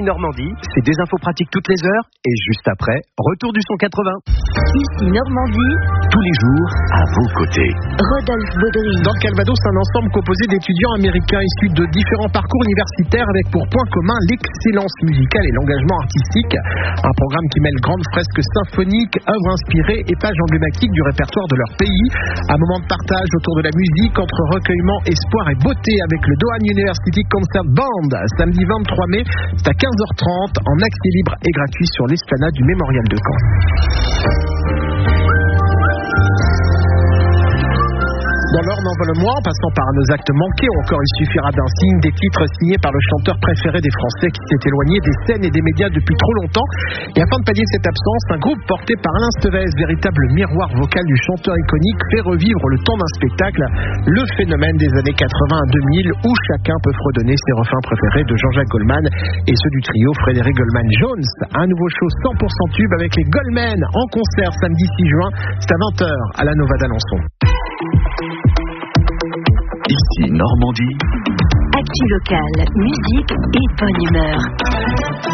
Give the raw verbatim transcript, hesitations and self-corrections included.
Normandie, c'est des infos pratiques toutes les heures et juste après, retour du son quatre-vingts. Ici Normandie, tous les jours à vos côtés. Rodolphe Baudry. Dans le Calvados, un ensemble composé d'étudiants américains issus de différents parcours universitaires avec pour point commun l'excellence musicale et l'engagement artistique. Un programme qui mêle grandes fresques symphoniques, œuvres inspirées et pages emblématiques du répertoire de leur pays. Un moment de partage autour de la musique entre recueillement, espoir et beauté avec le Doane University Concert Band. Samedi vingt-trois mai, c'est à quinze heures trente en accès libre et gratuit sur l'esplanade du Mémorial de Caen. Dans l'heure n'envole-moi, en passant par nos actes manqués, ou encore il suffira d'un signe, des titres signés par le chanteur préféré des Français qui s'est éloigné des scènes et des médias depuis trop longtemps. Et afin de pallier cette absence, un groupe porté par Alain Stevez, véritable miroir vocal du chanteur iconique, fait revivre le temps d'un spectacle, le phénomène des années quatre-vingts à deux mille, où chacun peut fredonner ses refrains préférés de Jean-Jacques Goldman et ceux du trio Frédéric Goldman-Jones. Un nouveau show cent pour cent tube avec les Goldman en concert samedi six juin, c'est à vingt heures à la Nova d'Alençon. Ici Normandie. Actu local, musique et bonne humeur.